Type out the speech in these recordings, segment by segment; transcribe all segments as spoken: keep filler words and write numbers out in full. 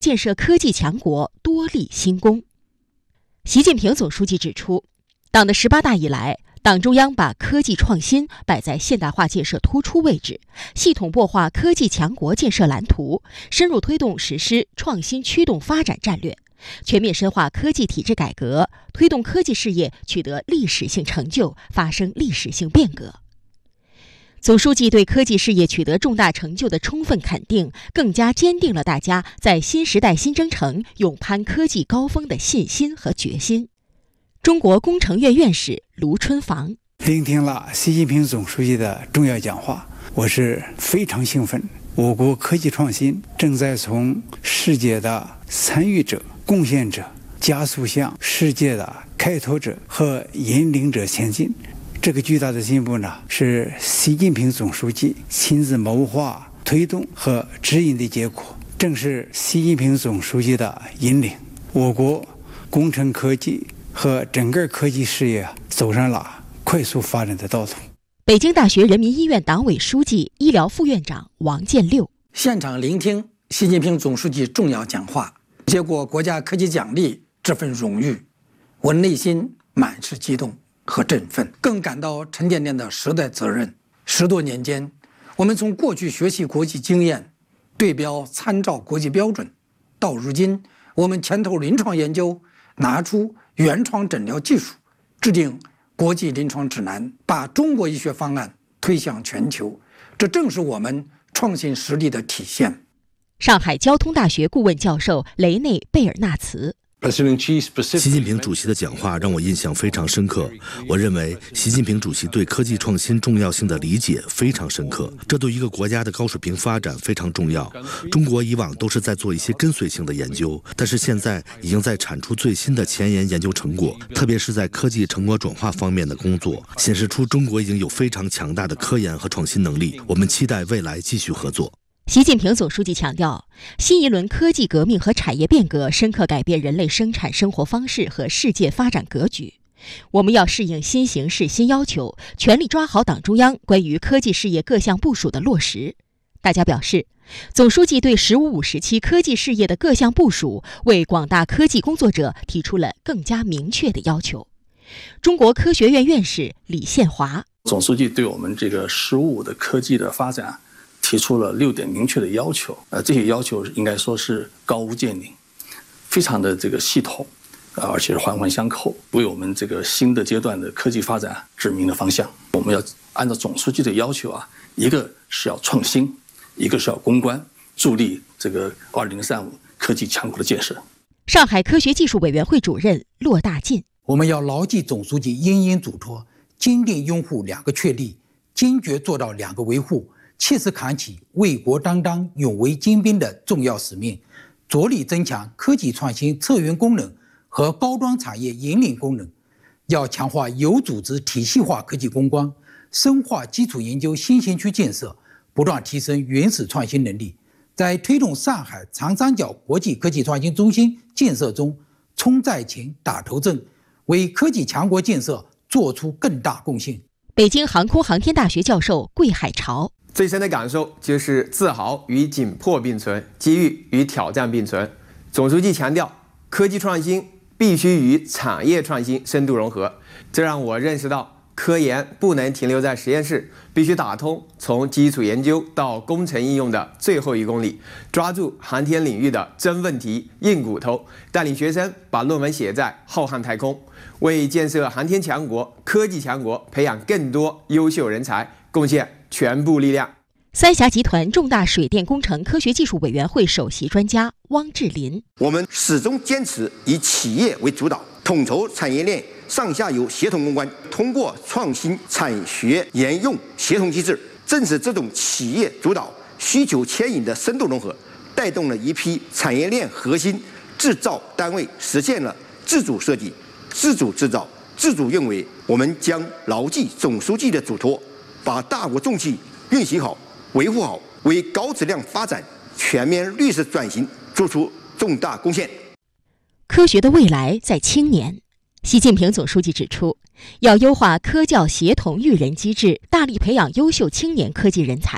建设科技强国多立新功。习近平总书记指出，党的十八大以来，党中央把科技创新摆在现代化建设突出位置，系统擘画科技强国建设蓝图，深入推动实施创新驱动发展战略，全面深化科技体制改革，推动科技事业取得历史性成就，发生历史性变革。总书记对科技事业取得重大成就的充分肯定，更加坚定了大家在新时代新征程勇攀科技高峰的信心和决心。中国工程院院士卢春房聆听了习近平总书记的重要讲话，我是非常兴奋。我国科技创新正在从世界的参与者、贡献者加速向世界的开拓者和引领者前进。这个巨大的进步呢，是习近平总书记亲自谋划、推动和指引的结果。正是习近平总书记的引领，我国工程科技和整个科技事业走上了快速发展的道路。 北京大学人民医院党委书记、医疗副院长王建六现场聆听习近平总书记重要讲话，接过国家科技奖励这份荣誉，我内心满是激动和振奋，更感到沉甸甸的时代责任。十多年间，我们从过去学习国际经验，对标参照国际标准，到如今我们牵头临床研究，拿出原创诊疗技术，制定国际临床指南，把中国医学方案推向全球，这正是我们创新实力的体现。 上海交通大学顾问教授雷内·贝尔纳茨习近平主席的讲话让我印象非常深刻。我认为习近平主席对科技创新重要性的理解非常深刻，这对一个国家的高水平发展非常重要。中国以往都是在做一些跟随性的研究，但是现在已经在产出最新的前沿研究成果，特别是在科技成果转化方面的工作，显示出中国已经有非常强大的科研和创新能力。我们期待未来继续合作。 习近平总书记强调，新一轮科技革命和产业变革深刻改变人类生产生活方式和世界发展格局。我们要适应新形势新要求，全力抓好党中央关于科技事业各项部署的落实。大家表示，总书记对“十五五”时期科技事业的各项部署，为广大科技工作者提出了更加明确的要求。中国科学院院士李宪华总书记对我们这个“十五五”的科技的发展提出了六点明确的要求，呃，这些要求应该说是高屋建瓴，非常的这个系统，呃，而且是环环相扣，为我们这个新的阶段的科技发展指明了方向。我们要按照总书记的要求啊，一个是要创新，一个是要攻关，助力这个二零三五科技强国的建设。 上海科学技术委员会主任骆大进， 我们要牢记总书记殷殷嘱托，坚定拥护两个确立，坚决做到两个维护，切实扛起为国担当、勇为精兵的重要使命，着力增强科技创新策源功能和高端产业引领功能。要强化有组织体系化科技攻关，深化基础研究新型区建设，不断提升原始创新能力，在推动上海长三角国际科技创新中心建设中冲在前、打头阵，为科技强国建设做出更大贡献。 北京航空航天大学教授桂海潮最深的感受就是自豪与紧迫并存，机遇与挑战并存。总书记强调，科技创新必须与产业创新深度融合，这让我认识到，科研不能停留在实验室，必须打通从基础研究到工程应用的最后一公里，抓住航天领域的真问题、硬骨头，带领学生把论文写在浩瀚太空，为建设航天强国、科技强国培养更多优秀人才贡献全部力量。 三峡集团重大水电工程科学技术委员会首席专家汪志林， 我们始终坚持以企业为主导，统筹产业链上下游协同攻关，通过创新产学研用协同机制，正是这种企业主导、需求牵引的深度融合，带动了一批产业链核心制造单位实现了自主设计、自主制造、自主运维。我们将牢记总书记的嘱托，把大国重器运行好、维护好，为高质量发展、全面绿色转型做出重大贡献。 科学的未来在青年。习近平总书记指出，要优化科教协同育人机制，大力培养优秀青年科技人才。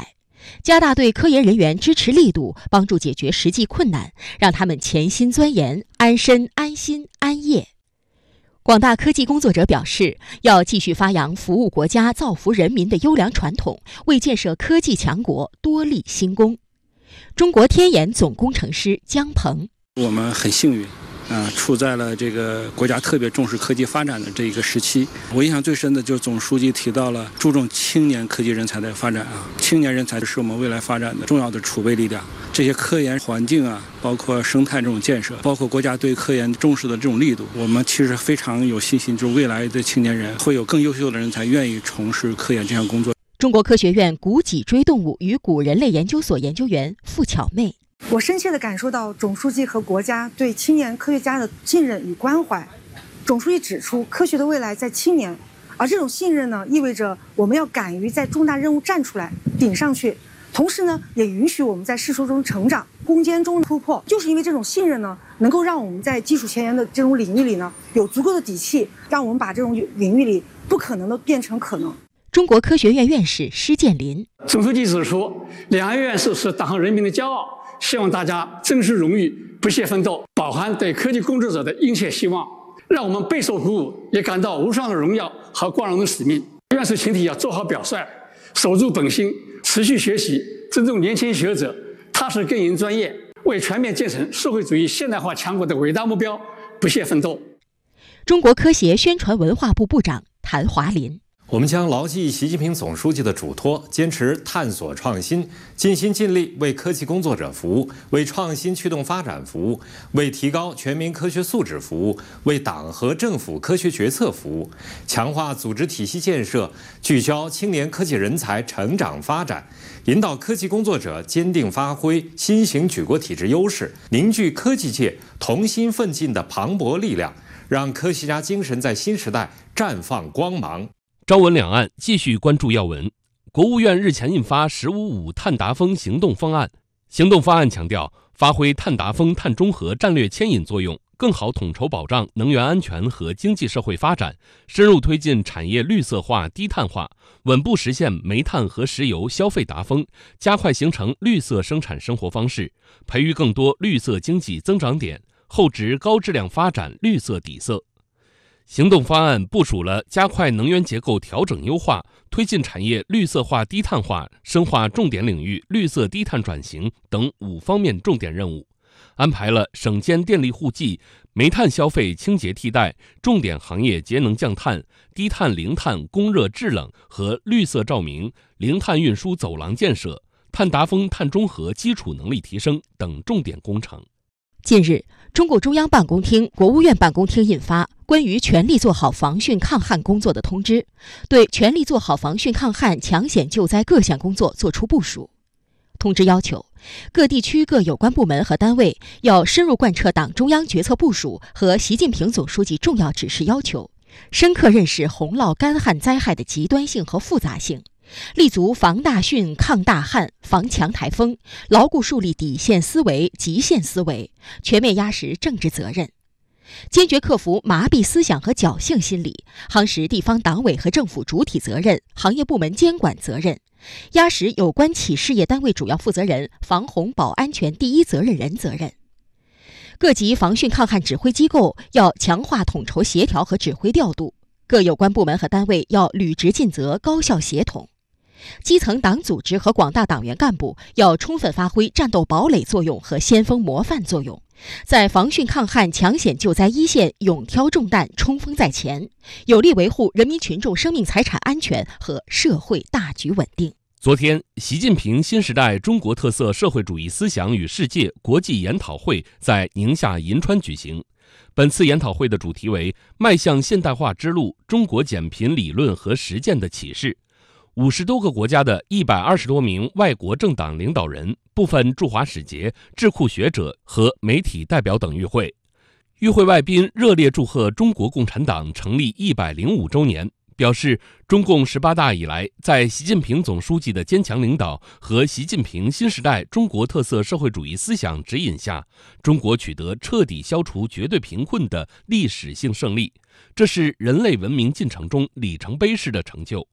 加大对科研人员支持力度，帮助解决实际困难，让他们潜心钻研，安身安心安业。广大科技工作者表示，要继续发扬服务国家、造福人民的优良传统，为建设科技强国多立新功。中国天眼总工程师姜鹏， 我们很幸运。啊，处在了这个国家特别重视科技发展的这一个时期。我印象最深的就是总书记提到了注重青年科技人才的发展啊，青年人才是我们未来发展的重要的储备力量。这些科研环境啊，包括生态这种建设，包括国家对科研重视的这种力度，我们其实非常有信心，就是未来的青年人会有更优秀的人才愿意从事科研这项工作。 中国科学院古脊椎动物与古人类研究所研究员付巧妹。 我深切地感受到总书记和国家对青年科学家的信任与关怀。总书记指出，科学的未来在青年，而这种信任呢，意味着我们要敢于在重大任务站出来，顶上去，同时呢，也允许我们在世俗中成长，攻坚中突破。就是因为这种信任呢，能够让我们在技术前沿的这种领域里呢，有足够的底气，让我们把这种领域里不可能的变成可能。 中国科学院院士施建林， 总书记指出，两岸院士是党和人民的骄傲。希望大家珍视荣誉，不懈奋斗，饱含对科技工作者的殷切希望，让我们备受鼓舞，也感到无上的荣耀和光荣的使命。院士群体要做好表率，守住本心，持续学习，尊重年轻学者，踏实耕耘专业，为全面建成社会主义现代化强国的伟大目标不懈奋斗。 中国科协宣传文化部部长谭华林。 我们将牢记习近平总书记的嘱托，坚持探索创新，尽心尽力为科技工作者服务，为创新驱动发展服务，为提高全民科学素质服务，为党和政府科学决策服务，强化组织体系建设，聚焦青年科技人才成长发展，引导科技工作者坚定发挥新型举国体制优势，凝聚科技界同心奋进的磅礴力量，让科学家精神在新时代绽放光芒。 朝闻两岸，继续关注要闻。国务院日前印发“十五五”碳达峰行动方案。行动方案强调，发挥碳达峰、碳中和战略牵引作用，更好统筹保障能源安全和经济社会发展，深入推进产业绿色化、低碳化，稳步实现煤炭和石油消费达峰，加快形成绿色生产生活方式，培育更多绿色经济增长点，厚植高质量发展绿色底色。行动方案部署了加快能源结构调整优化、推进产业绿色化低碳化、深化重点领域绿色低碳转型等五方面重点任务，安排了省间电力互济、煤炭消费清洁替代、重点行业节能降碳、低碳零碳供热制冷和绿色照明、零碳运输走廊建设、碳达峰、碳中和基础能力提升等重点工程。 近日，中共中央办公厅、国务院办公厅印发《关于全力做好防汛抗旱工作的通知》，对全力做好防汛抗旱、抢险救灾各项工作作出部署。通知要求，各地区各有关部门和单位要深入贯彻党中央决策部署和习近平总书记重要指示要求，深刻认识洪涝干旱灾害的极端性和复杂性，立足防大汛、抗大旱、防强台风，牢固树立底线思维、极限思维，全面压实政治责任，坚决克服麻痹思想和侥幸心理，夯实地方党委和政府主体责任、行业部门监管责任，压实有关企事业单位主要负责人、防洪保安全第一责任人责任。各级防汛抗旱指挥机构要强化统筹协调和指挥调度，各有关部门和单位要履职尽责、高效协同。基层党组织和广大党员干部要充分发挥战斗堡垒作用和先锋模范作用，在防汛抗旱、抢险救灾一线勇挑重担、冲锋在前，有力维护人民群众生命财产安全和社会大局稳定。 昨天，习近平新时代中国特色社会主义思想与世界国际研讨会在宁夏银川举行。本次研讨会的主题为“迈向现代化之路：中国减贫理论和实践的启示”。五十多个国家的一百二十多名外国政党领导人、部分驻华使节、智库学者和媒体代表等与会。与会外宾热烈祝贺中国共产党成立一百零五周年，表示中共十八大以来，在习近平总书记的坚强领导和习近平新时代中国特色社会主义思想指引下，中国取得彻底消除绝对贫困的历史性胜利，这是人类文明进程中里程碑式的成就。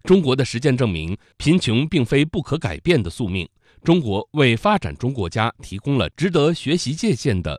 中国的实践证明，贫穷并非不可改变的宿命。中国为发展中国家提供了值得学习借鉴的